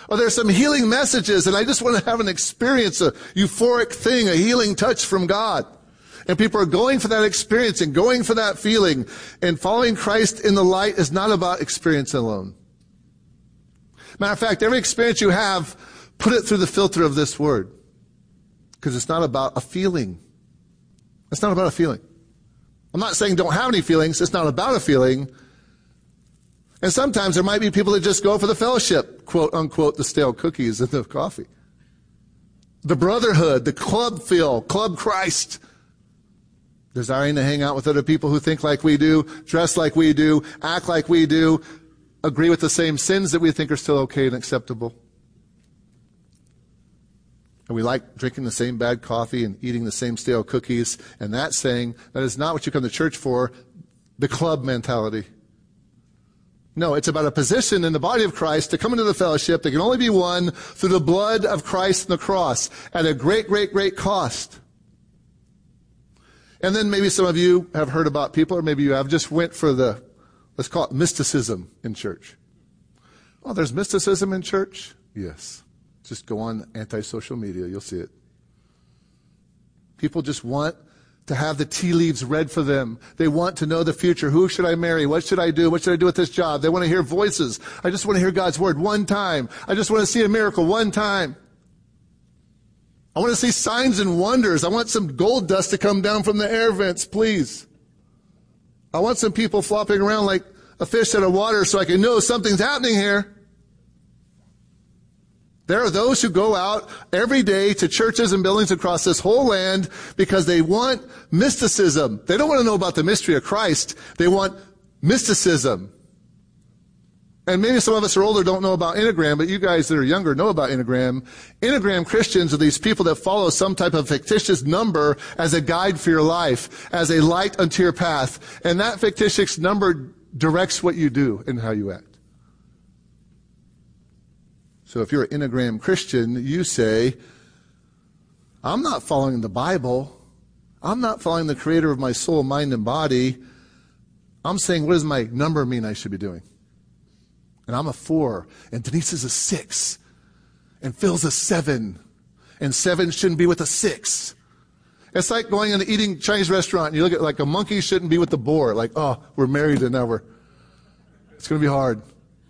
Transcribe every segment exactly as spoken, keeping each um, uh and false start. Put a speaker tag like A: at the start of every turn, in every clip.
A: Or there's some healing messages and I just want to have an experience, a euphoric thing, a healing touch from God. And people are going for that experience and going for that feeling. And following Christ in the light is not about experience alone. Matter of fact, every experience you have, put it through the filter of this word. Because it's not about a feeling. It's not about a feeling. I'm not saying don't have any feelings. It's not about a feeling. And sometimes there might be people that just go for the fellowship, quote unquote, the stale cookies and the coffee. The brotherhood, the club feel, Club Christ. Desiring to hang out with other people who think like we do, dress like we do, act like we do, agree with the same sins that we think are still okay and acceptable. And we like drinking the same bad coffee and eating the same stale cookies. And that's saying that is not what you come to church for, the club mentality. No, it's about a position in the body of Christ to come into the fellowship that can only be won through the blood of Christ on the cross at a great, great, great cost. And then maybe some of you have heard about people, or maybe you have just went for the, let's call it mysticism in church. Oh, there's mysticism in church? Yes. Just go on anti-social media. You'll see it. People just want to have the tea leaves read for them. They want to know the future. Who should I marry? What should I do? What should I do with this job? They want to hear voices. I just want to hear God's word one time. I just want to see a miracle one time. I want to see signs and wonders. I want some gold dust to come down from the air vents, please. I want some people flopping around like a fish out of water so I can know something's happening here. There are those who go out every day to churches and buildings across this whole land because they want mysticism. They don't want to know about the mystery of Christ. They want mysticism. And maybe some of us are older, don't know about Enneagram, but you guys that are younger know about Enneagram. Enneagram Christians are these people that follow some type of fictitious number as a guide for your life, as a light unto your path. And that fictitious number directs what you do and how you act. So if you're an Enneagram Christian, you say, I'm not following the Bible. I'm not following the creator of my soul, mind, and body. I'm saying, what does my number mean I should be doing? And I'm a four, and Denise is a six, and Phil's a seven, and seven shouldn't be with a six. It's like going and eating Chinese restaurant, and you look at like a monkey shouldn't be with the boar. Like, oh, we're married and now we're, it's going to be hard.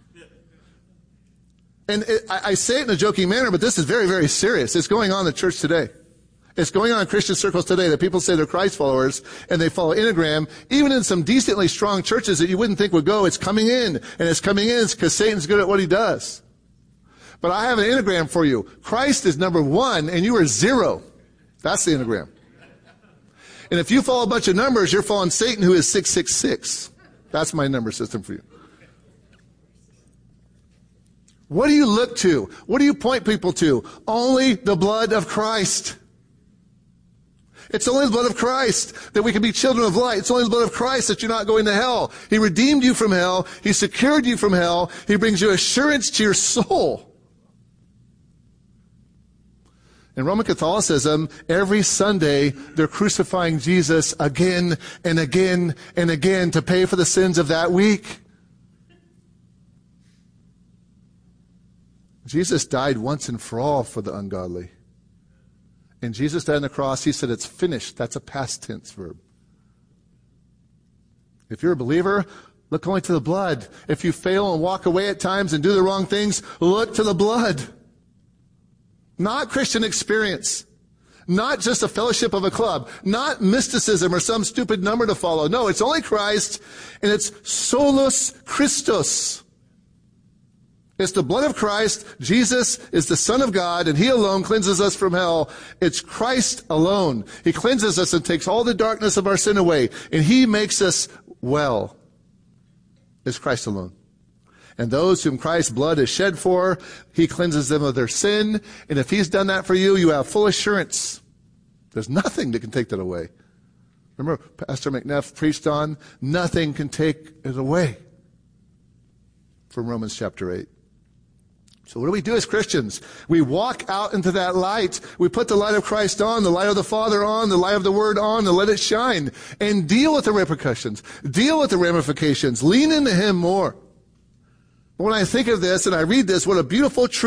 A: And it, I, I say it in a joking manner, but this is very, very serious. It's going on in the church today. It's going on in Christian circles today that people say they're Christ followers and they follow Enneagram. Even in some decently strong churches that you wouldn't think would go, it's coming in. And it's coming in because Satan's good at what he does. But I have an Enneagram for you. Christ is number one and you are zero. That's the Enneagram. And if you follow a bunch of numbers, you're following Satan, who is six six six. That's my number system for you. What do you look to? What do you point people to? Only the blood of Christ. It's only the blood of Christ that we can be children of light. It's only the blood of Christ that you're not going to hell. He redeemed you from hell. He secured you from hell. He brings you assurance to your soul. In Roman Catholicism, every Sunday, they're crucifying Jesus again and again and again to pay for the sins of that week. Jesus died once and for all for the ungodly. And Jesus died on the cross. He said, it's finished. That's a past tense verb. If you're a believer, look only to the blood. If you fail and walk away at times and do the wrong things, look to the blood. Not Christian experience. Not just a fellowship of a club. Not mysticism or some stupid number to follow. No, it's only Christ, and it's solus Christus. It's the blood of Christ. Jesus is the Son of God, and He alone cleanses us from hell. It's Christ alone. He cleanses us and takes all the darkness of our sin away, and He makes us well. It's Christ alone. And those whom Christ's blood is shed for, He cleanses them of their sin. And if He's done that for you, you have full assurance. There's nothing that can take that away. Remember Pastor McNeff preached on, nothing can take it away. From Romans chapter eight. So what do we do as Christians? We walk out into that light. We put the light of Christ on, the light of the Father on, the light of the Word on, and let it shine. And deal with the repercussions. Deal with the ramifications. Lean into Him more. When I think of this and I read this, what a beautiful truth.